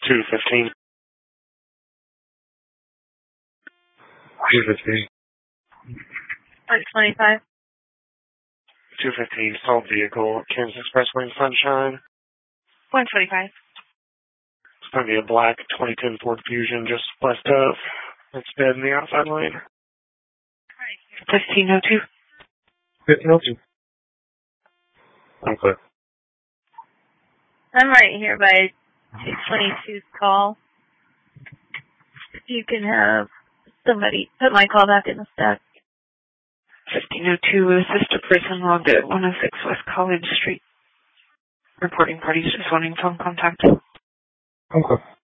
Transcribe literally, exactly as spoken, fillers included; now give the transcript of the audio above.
two fifteen. two fifteen. one twenty-five. two fifteen, stalled vehicle, Kansas Expressway, Sunshine. one twenty-five. It's going to be a black twenty ten Ford Fusion just west of. It's dead in the outside lane. fifteen oh two. fifteen oh two. Okay. I'm right here by two twenty-two's call. You can have somebody put my call back in the stack. fifteen oh two, assist a person logged at one oh six West College Street. Reporting parties just wanting phone contact. Okay.